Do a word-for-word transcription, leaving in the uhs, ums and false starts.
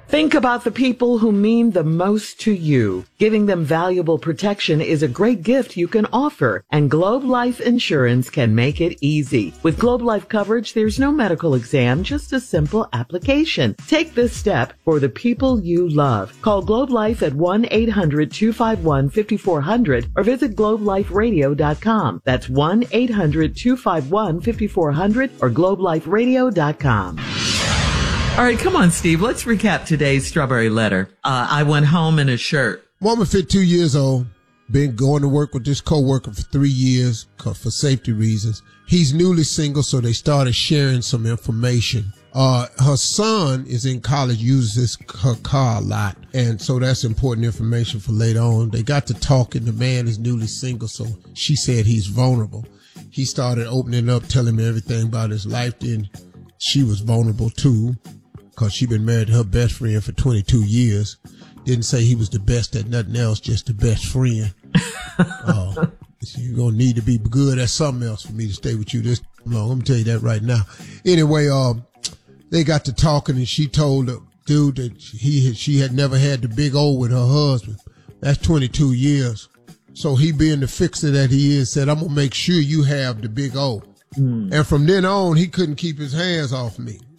Think about the people who mean the most to you. Giving them valuable protection is a great gift you can offer, and Globe Life Insurance can make it easy. With Globe Life coverage, there's no medical exam, just a simple application. Take this step for the people you love. Call Globe Life at one eight hundred two five one five four zero zero or visit globe life radio dot com. That's one eight hundred two five one five four zero zero or globe life radio dot com. All right, come on, Steve. Let's recap today's Strawberry Letter. Uh, I went home in a shirt. Woman fifty-two years old, been going to work with this coworker for three years for safety reasons. He's newly single, so they started sharing some information. Uh, her son is in college, uses her car a lot, and so that's important information for later on. They got to talking. The man is newly single, so she said he's vulnerable. He started opening up, telling me everything about his life. Then she was vulnerable too, because she been married to her best friend for twenty-two years. Didn't say he was the best at nothing else, just the best friend. uh, you're going to need to be good at something else for me to stay with you this long. I'm going to tell you that right now. Anyway, um, they got to talking, and she told the dude that he had, she had never had the big O with her husband. That's twenty-two years. So he, being the fixer that he is, said, I'm going to make sure you have the big O. Mm. And from then on, he couldn't keep his hands off me.